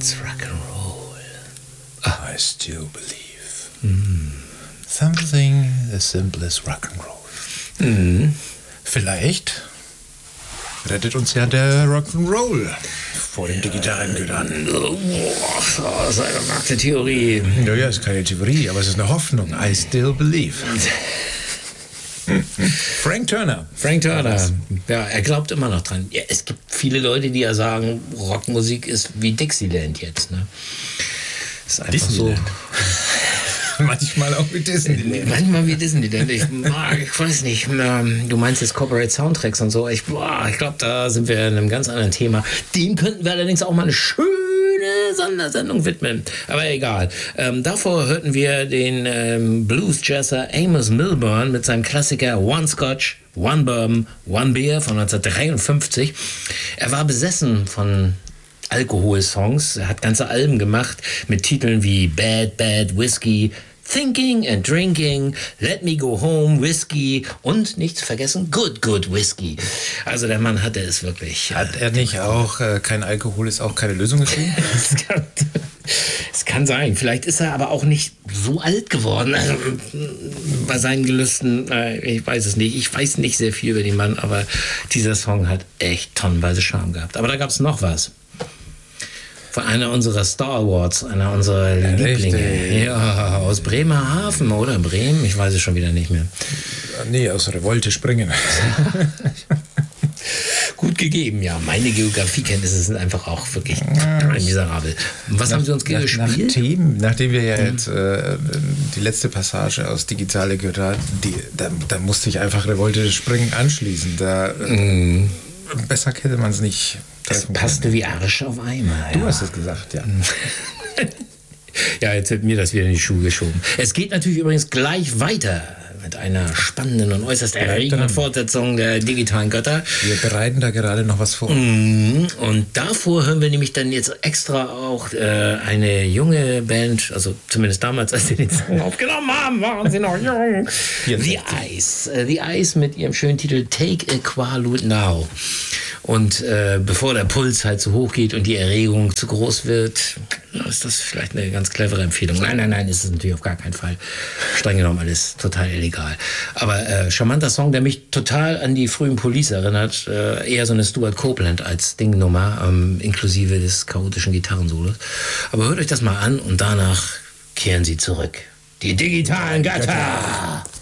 It's rock'n'roll. I still believe. Something as simple as rock'n'roll. Vielleicht rettet uns ja der Rock'n'Roll vor dem digitalen Göttern. Das ist eine nackte Theorie. Ja, ist keine Theorie, aber es ist eine Hoffnung. I still believe. Frank Turner. Ja, er glaubt immer noch dran. Ja, es gibt viele Leute, die ja sagen, Rockmusik ist wie Dixieland jetzt. Ne? Ist einfach Disneyland. so. Manchmal auch wie Disneyland. Manchmal wie Disneyland. Ich weiß nicht. Du meinst jetzt Corporate Soundtracks und so. Ich glaube, da sind wir in einem ganz anderen Thema. Dem könnten wir allerdings auch mal eine schöne Sondersendung widmen. Aber egal. Davor hörten wir den Blues-Jazzer Amos Milburn mit seinem Klassiker One Scotch, One Bourbon, One Beer von 1953. Er war besessen von Alkoholsongs. Er hat ganze Alben gemacht mit Titeln wie Bad, Bad Whiskey, Thinking and Drinking, Let Me Go Home, Whiskey und nicht zu vergessen, Good, Good Whiskey. Also der Mann hatte es wirklich. Hat er nicht auch kein Alkohol ist auch keine Lösung geschrieben? Es kann sein. Vielleicht ist er aber auch nicht so alt geworden. Also, bei seinen Gelüsten, ich weiß es nicht. Ich weiß nicht sehr viel über den Mann, aber dieser Song hat echt tonnenweise Charme gehabt. Aber da gab es noch was. Von einer unserer Star Awards, einer unserer Lieblinge. Richtig. Ja, aus Bremerhaven oder Bremen, ich weiß es schon wieder nicht mehr. Nee, aus Revolte springen. Gut gegeben, ja. Meine Geografiekenntnisse sind einfach auch wirklich miserabel. Was haben Sie uns gespielt? Nachdem wir ja jetzt die letzte Passage aus Digitale Götter, da musste ich einfach Revolte springen anschließen. Besser hätte man es nicht. Es passte wie Arsch auf Eimer. Du hast es gesagt, ja. Ja, jetzt wird mir das wieder in die Schuhe geschoben. Es geht natürlich übrigens gleich weiter mit einer spannenden und äußerst erregenden Fortsetzung der digitalen Götter. Wir bereiten da gerade noch was vor. Und davor hören wir nämlich dann jetzt extra auch eine junge Band, also zumindest damals, als sie den Song aufgenommen haben, waren sie noch jung. The Eyes mit ihrem schönen Titel Take a Quaalude Now. Und bevor der Puls halt zu hoch geht und die Erregung zu groß wird, ist das vielleicht eine ganz clevere Empfehlung. Nein, ist es natürlich auf gar keinen Fall. Streng genommen alles total illegal. Aber charmanter Song, der mich total an die frühen Police erinnert. Eher so eine Stuart Copeland als Dingnummer, inklusive des chaotischen Gitarrensolos. Aber hört euch das mal an und danach kehren sie zurück. Die digitalen Götter!